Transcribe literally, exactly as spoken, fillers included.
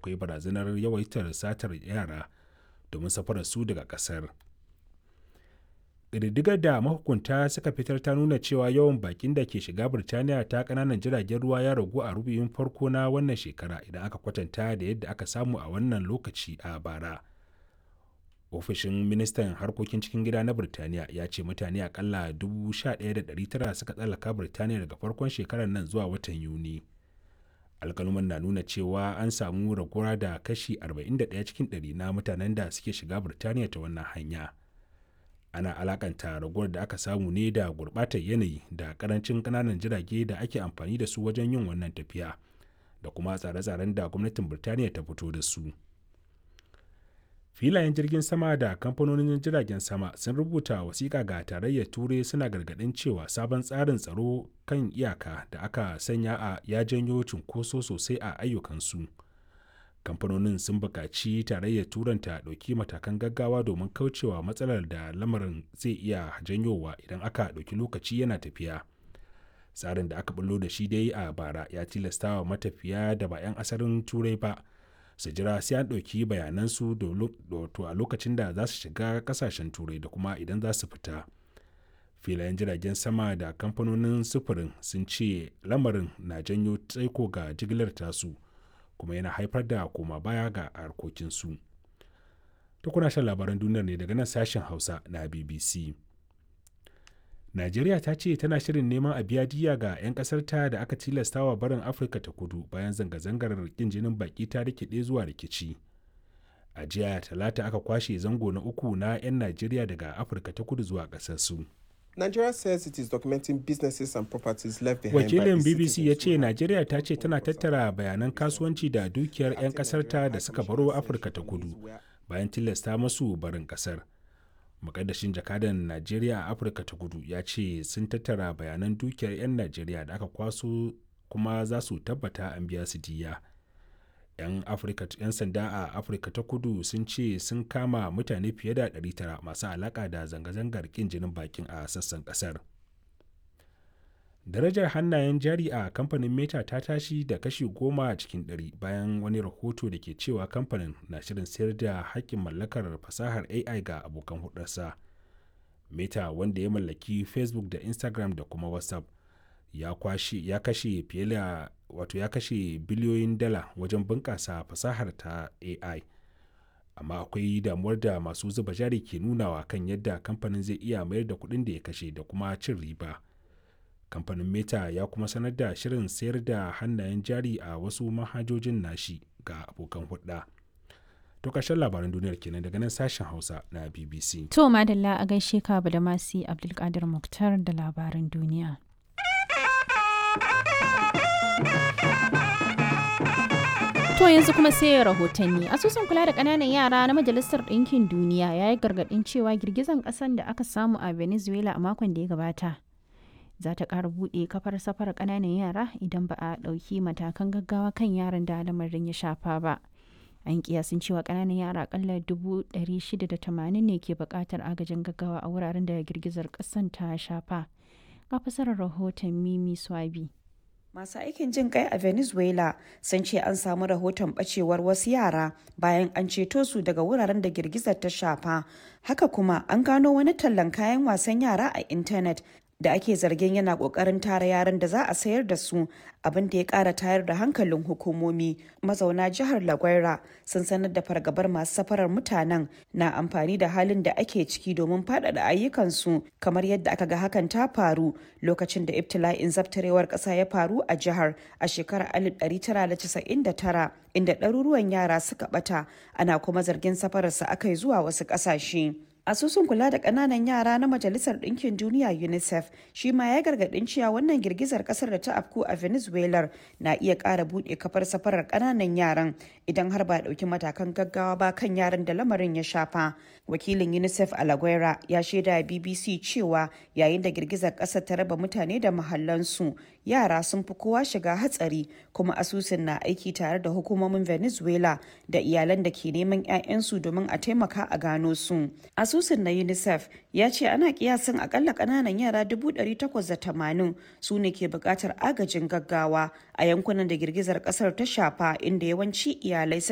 akwai barazanar yawaitar satar yara domin safarar su daga ƙasar. ƙididdigar da mahukunta suka fitar ta nuna cewa yawan bakin da ke shiga Birtaniya ta ƙananan jiragen ruwa ya ragu a rubu'in farko na wannan shekara idan aka kwatanta da yadda aka samu a wannan lokaci a bara. Ofishin ministan harkokin cikin gida na Birtaniya ya ce mutane akalla dubu sha ɗaya da ɗari tara suka tsallaka Birtaniya daga farkon shekarar nan zuwa watan Yuni. Alƙaluman na nuna cewa an samu raguwa da kashi arba'in da ɗaya cikin ɗari na mutanen da suke shiga Birtaniya ta wannan hanya. Ana alakanta raguwar da aka samu ne da gurɓatar yanayi da ƙarancin ƙananan jirage da ake amfani da su wajen yin wannan tafiya da kuma tsare-tsaren da gwamnatin Birtaniya ta fito da su. Filayen jirgin sama da kamfanonin jiragen sama sun rubuta wasiƙa ga tarayyar Turai suna gargaɗin cewa sabon tsarin tsaro kan iyaka da aka sanya a ya janyo cunkoso sosai a ayyukansu. Kamfanonin sun buƙaci tarayyar Turan ta ɗauki matakan gaggawa domin kaucewa matsalar da lamarin zai iya janyowa idan aka ɗauki lokaci yana tafiya. Tsarin da aka bullo da shi dai a bara ya tilastawa matafiya da ba 'yan asalin Turai ba su jira sai an ɗauki bayanansu a lokacin da za su shiga ƙasashen Turai da kuma idan za su fita. Filayen jiragen sama da kamfanonin sufurin sun ce lamarin na janyo tsaiko ga jigilar tasu kuma yana haifar da koma baya ga harkokinsu. Ta kuna shan labaran duniyar ne daga nan sashen Hausa na B B C. Najeriya ta ce tana shirin neman a biya diyya ga 'yan ƙasarta da aka tilastawa barin Afirka ta kudu bayan zanga-zangar ƙin jinin baƙi ta rikide zuwa rikici. A jiya talata aka kwashe zango na uku na 'yan Najeriya daga Afirka ta kudu zuwa ƙasarsu. Nigeria says it is documenting businesses and properties left behind. Wakilin B B C ya ce Najeriya ta ce tana tattara bayanan kasuwanci da dukiyar 'yan ƙasarta da suka baro Afirka ta kudu bayan tilasta masu barin ƙasar. Mukaddashin jakadan Najeriya a Afirka ta kudu ya ce sun tattara bayanan dukiyar 'yan Najeriya da aka kwaso kuma za su tabbata an biya su diyya. 'Yan sanda a Afirka ta kudu sun ce sun kama mutane fiye da ɗari tara masu alaƙa da zanga-zangar ƙin jinin bakin a sassan ƙasar. Darajar hannayen jari a kamfanin Meta ta tashi da kashi goma cikin ɗari bayan wani rahoto da ke cewa kamfanin na shirin sayar da haƙƙin mallakar fasahar A I ga abokan hudarsa. Meta, wanda ya mallaki Facebook da Instagram da kuma WhatsApp, ya kwashe ya kashe fiye da wato ya kashe biliyoyin dala wajen bunƙasa fasahar ta A I. Amma akwai damuwar da masu zuba jari ke nunawa kan yadda kamfanin zai iya mayar da kuɗin da ya kashe da kuma cin riba. Kamfanin Meta ya kuma sanar da shirin sayar da hannayen jari a wasu manhajojin nashi ga abokan hulɗa. To ƙarshen labaran duniyar kenan daga nan sashen Hausa na B B C. To madalla a gaishe ka da Masi Abdulkadir Muktar da labaran duniya. To yanzu kuma sai rahotanni. Asusun kula da ƙananan yara na Majalisar Ɗinkin Duniya ya yi gargaɗin cewa girgizan ƙasan da aka samu a Venezuela a makon da ya gabata za ta ƙara buɗe kafar safarar ƙananan yara idan ba a ɗauki matakan gaggawa kan yaran da lamarin ya shafa ba. An kiyasin cewa ƙananan yara akalla dubu ɗari shida da tamanin ne ke buƙatar agajin gaggawa a wuraren da girgizar ƙasan ta shafa. Ga fasarar rahoton Mimi Swabi. Masu aikin jin kai a Venezuela sun ce an samu rahoton bacewar wasu yara bayan an ceto su daga wuraren da girgizar ta shafa. Haka kuma an gano wani tallan kayan wasan yara a intanet da ake zargin yana kokarin tara yaran da za a sayar da su, abin da ya kara tayar da hankalin hukumomi. Mazauna jihar La Guaira sun sanar da fargabar masu safarar mutanen na amfani da halin da ake ciki domin faɗaɗa ayyukansu, kamar yadda aka ga hakan ta faru lokacin da ibtila'in zabtarewar ƙasa ya faru a jihar a shekarar alif ɗari tara da casa'in da tara, inda ɗaruruwan yara suka ɓata, ana kuma zargin safararsa aka yi zuwa wasu ƙasashe. Asusun kula da ƙananan yara na Majalisar Ɗinkin Duniya UNICEF shi ma ya gargaɗin cewa wannan girgizar ƙasar da ta afku a Venezuela na iya ƙara buɗe kafar safarar ƙananan yaran idan har ba ɗauki matakan gaggawa ba kan yaran da lamarin ya shafa. Wakilin UNICEF a La Guaira ya shaida B B C cewa yayin da girgizar ƙasar ta raba mutane da mahallansu, yara sun fi kowa shiga hatsari, kuma asusun na aiki tare da hukumomin Venezuela da iyalan da ke neman 'ya'yansu domin a taimaka a gano su. Asusun na UNICEF ya ce ana kiyasin akalla kananan yara dubu ɗari takwas da tamanin su ne ke buƙatar agajin gaggawa a yankunan da girgizar ƙasar ta shafa, inda yawanci iyalai suka